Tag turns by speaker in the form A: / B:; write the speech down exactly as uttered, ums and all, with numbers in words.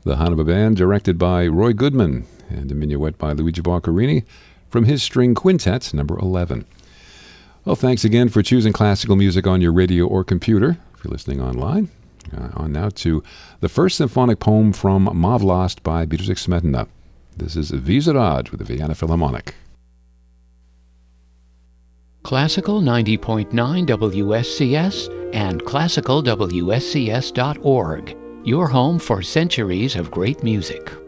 A: The Hanukkah Band, directed by Roy Goodman, and a minuet by Luigi Boccherini from his string quintet, number eleven. Well, thanks again for choosing classical music on your radio or computer, if you're listening online. Uh, on now to the first symphonic poem from Mavlost by Bedřich Smetana. This is Vyzerad with the Vienna Philharmonic.
B: Classical ninety point nine W S C S and classical W S C S dot org, your home for centuries of great music.